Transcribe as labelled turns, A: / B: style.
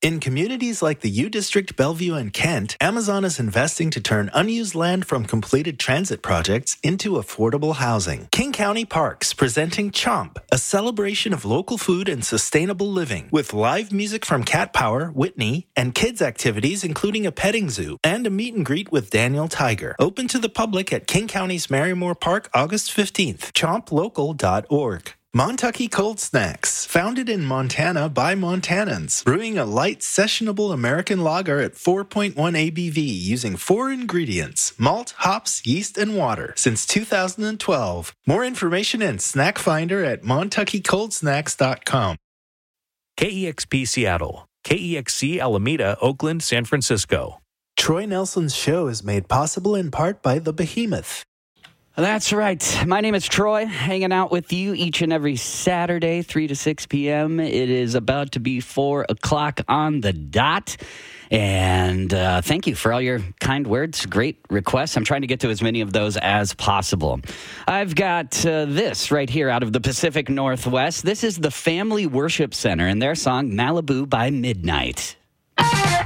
A: In communities like the U District, Bellevue, and Kent, Amazon is investing to turn unused land from completed transit projects into affordable housing. King County Parks presenting Chomp, a celebration of local food and sustainable living, with live music from Cat Power, Whitney, and kids activities including a petting zoo and a meet and greet with Daniel Tiger. Open to the public at King County's Marymore Park August 15th. ChompLocal.org. Montucky Cold Snacks, founded in Montana by Montanans, brewing a light, sessionable American lager at 4.1 ABV using 4 ingredients: malt, hops, yeast, and water since 2012. More information and snack finder at montuckycoldsnacks.com.
B: KEXP Seattle, KEXC Alameda, Oakland, San Francisco.
A: Troy Nelson's show is made possible in part by The Behemoth.
C: That's right. My name is Troy, hanging out with you each and every Saturday, 3 to 6 p.m. It is about to be 4 o'clock on the dot. And thank you for all your kind words, great requests. I'm trying to get to as many of those as possible. I've got this right here out of the Pacific Northwest. This is the Family Worship Center and their song, Malibu by Midnight.